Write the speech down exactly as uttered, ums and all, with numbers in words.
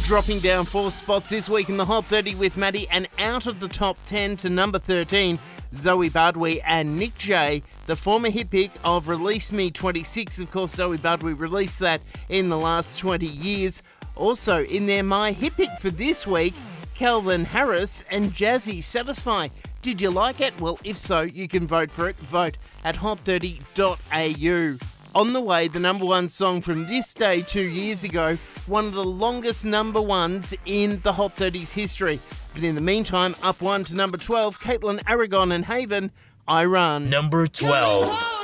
Dropping down four spots this week in the Hot thirty with Maddie, and out of the top ten to number thirteen, Zoe Bardwee and Nick J, the former hit pick of Release Me twenty-six. Of course, Zoe Bardwee released that in the last twenty years. Also in their My Hit Pick for this week, Calvin Harris and Jazzy, Satisfy. Did you like it? Well, if so, you can vote for it. Vote at hot thirty dot a u. On the way, the number one song from this day two years ago, one of the longest number ones in the Hot thirty's history. But in the meantime, up one to number twelve, Caitlin Aragon and Haven, I Run. Number twelve.